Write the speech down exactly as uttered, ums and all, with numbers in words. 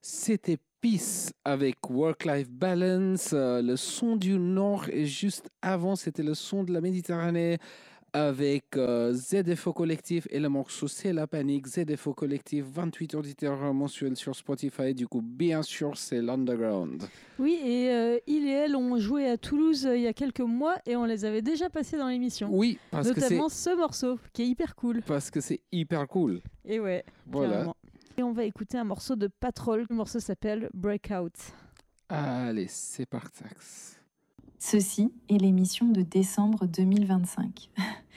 C'était Peace avec Work-Life Balance. Euh, le son du Nord et juste avant, c'était le son de la Méditerranée avec euh, Z F O Collectif et le morceau C'est la panique. Z F O Collectif, vingt-huit auditeurs mensuels sur Spotify. Du coup, bien sûr, c'est l'Underground. Oui, et euh, il et elle ont joué à Toulouse euh, il y a quelques mois et on les avait déjà passés dans l'émission. Oui, parce que c'est Notamment ce morceau qui est hyper cool. parce que c'est hyper cool. Et ouais, Voilà. carrément. Et on va écouter un morceau de Patrol. Le morceau s'appelle Breakout. Allez, c'est parti. Ceci est l'émission de décembre deux mille vingt-cinq.